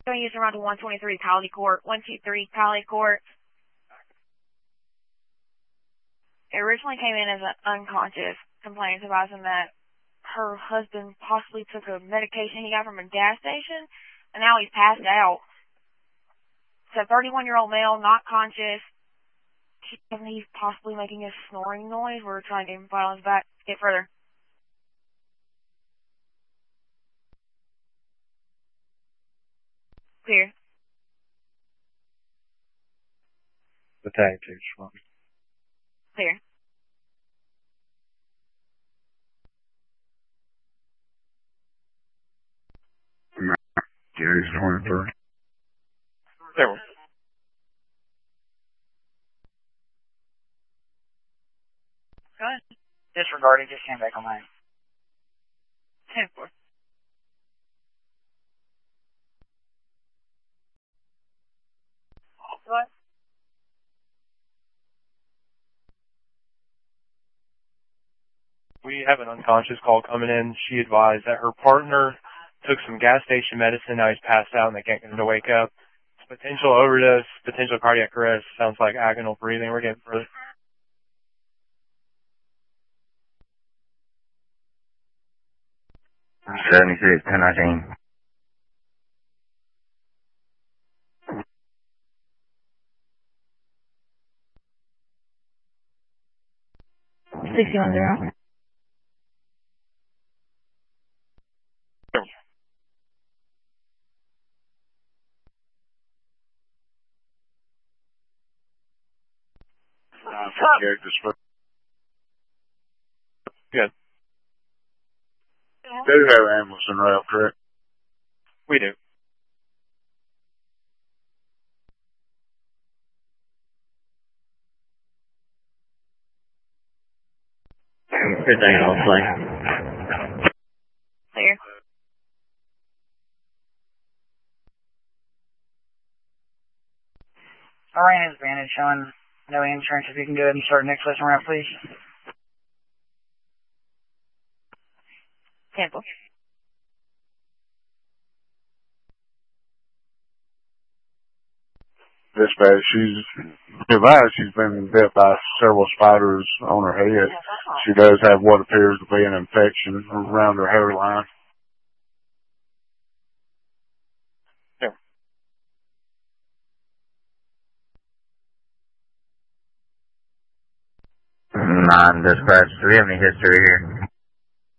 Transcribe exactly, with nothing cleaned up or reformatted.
Going to use around to one twenty-three Pally Court. one two three Pally Court. It originally came in as an unconscious complaint advising that her husband possibly took a medication he got from a gas station, and now he's passed out. It's a thirty-one-year-old male, not conscious. And he's possibly making a snoring noise. We're trying to get him file his back. Get further. Clear. The tag two, Swami. Clear. Gary's twenty-three. There we go. Go ahead. Disregarded, just came back on mine. ten four. What? We have an unconscious call coming in. She advised that her partner took some gas station medicine. Now he's passed out and they can't get him to wake up. Potential overdose, potential cardiac arrest. Sounds like agonal breathing. We're getting further. seventy-six, ten nineteen. sixty-one zero. Good. Do have ambulance en route, correct? We do. Good thing I'll play. Clear. Alright, advantage showing no insurance. If you can go ahead and start next lesson route, please. Temple. Dispatch, she's advised she's been bit by several spiders on her head. She does have what appears to be an infection around her hairline. Yeah. Nine dispatch, do we have any history here?